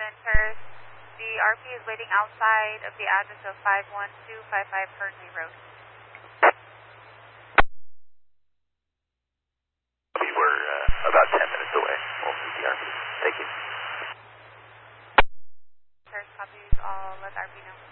Terrace. The RP is waiting outside of the address of 51255 Hurley Road. We're about 10 minutes away. We'll meet the RP. Thank you. Terrace copies. I'll let the RP know.